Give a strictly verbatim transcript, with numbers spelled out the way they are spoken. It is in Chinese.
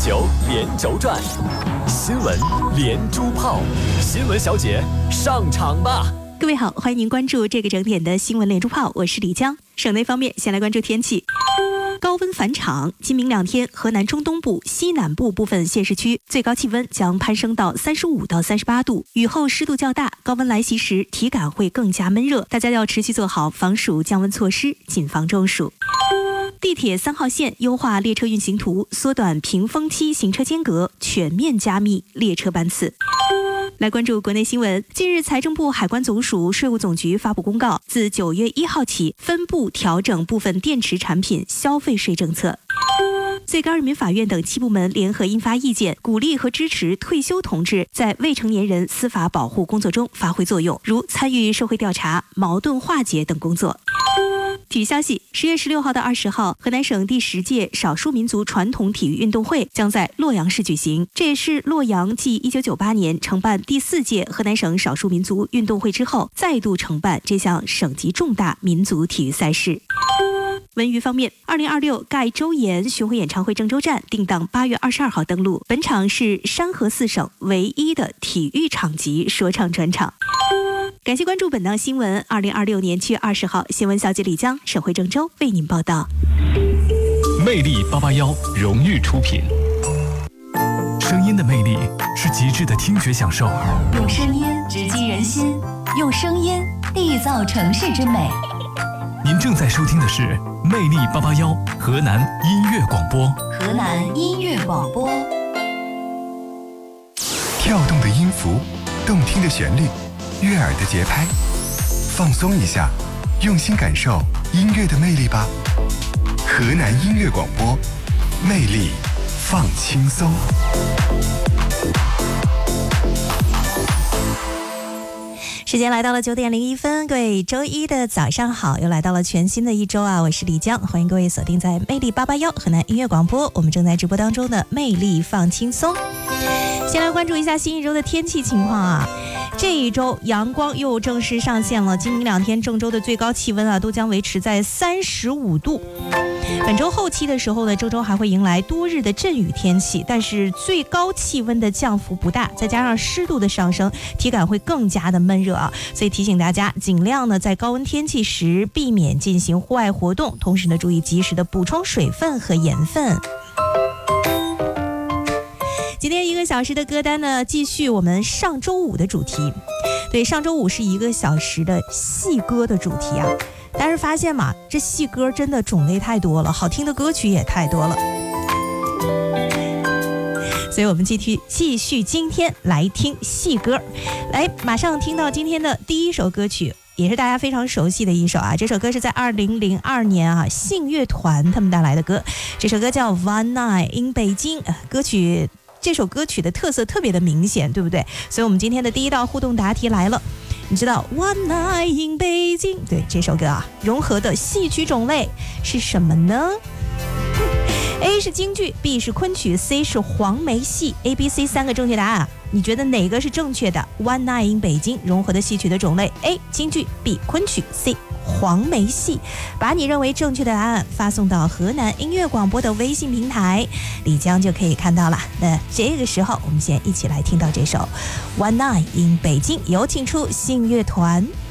球连轴转，新闻连珠炮，新闻小姐上场吧！ 各位好，欢迎您关注这个整点的新闻连珠炮，我是李江。省内方面，先来关注天气。高温返场，今明两天，河南中东部、西南部部分县市区最高气温将攀升到三十五到三十八度，雨后湿度较大，高温来袭时体感会更加闷热，大家要持续做好防暑降温措施，谨防中暑。地铁三号线优化列车运行图，缩短屏风期行车间隔，全面加密列车班次。来关注国内新闻。近日，财政部、海关总署、税务总局发布公告，自九月一号起，分步调整部分电池产品消费税政策。最高人民法院等七部门联合印发意见，鼓励和支持退休同志在未成年人司法保护工作中发挥作用，如参与社会调查、矛盾化解等工作。体育消息，十月十六号到二十号，河南省第十届少数民族传统体育运动会将在洛阳市举行。这也是洛阳继一九九八年承办第四届河南省少数民族运动会之后，再度承办这项省级重大民族体育赛事。文娱方面，二零二六盖周岩巡回演唱会郑州站定档八月二十二号登陆，本场是山河四省唯一的体育场级说唱专场。感谢关注本档新闻。二零二六年七月二十号，新闻小姐李江，省会郑州为您报道。 魅力八八幺荣誉出品。声音的魅力是极致的听觉享受， 用声音直击人心，用声音缔造城市之美。 您正在收听的是魅力八八幺河南音乐广播。 河南音乐广播。 跳动的音符，动听的旋律，悦耳的节拍，放松一下，用心感受音乐的魅力吧。河南音乐广播，魅力放轻松。 时间来到了九点零一分，各位周一的早上好，又来到了全新的一周啊！我是李江，欢迎各位锁定在魅力八八幺河南音乐广播，我们正在直播当中的魅力放轻松。先来关注一下新一周的天气情况啊。这一周阳光又正式上线了，今明两天郑州的最高气温啊都将维持在三十五度。本周后期的时候呢，郑州还会迎来多日的阵雨天气，但是最高气温的降幅不大，再加上湿度的上升，体感会更加的闷热啊。所以提醒大家，尽量呢在高温天气时避免进行户外活动，同时呢注意及时的补充水分和盐分。今天一个小时的歌单呢，继续我们上周五的主题。对，上周五是一个小时的戏歌的主题啊。但是发现嘛，这戏歌真的种类太多了，好听的歌曲也太多了。所以我们继续继续今天来听戏歌。来，马上听到今天的第一首歌曲，也是大家非常熟悉的一首啊。这首歌是在二零零二年啊，信乐团他们带来的歌。这首歌叫 One Night in Beijing， 歌曲这首歌曲的特色特别的明显，对不对？所以我们今天的第一道互动答题来了。你知道 One Night in Beijing 对这首歌啊，融合的戏曲种类是什么呢？ A 是京剧， B 是昆曲， C 是黄梅戏。 A B C 三个正确答案，你觉得哪个是正确的？ One Night in Beijing 融合的戏曲的种类 A 京剧， B 昆曲， C 黄梅戏。把你认为正确的答案发送到河南音乐广播的微信平台，李江就可以看到了。那这个时候我们先一起来听到这首 One Night in Beijing， 有请出信乐团。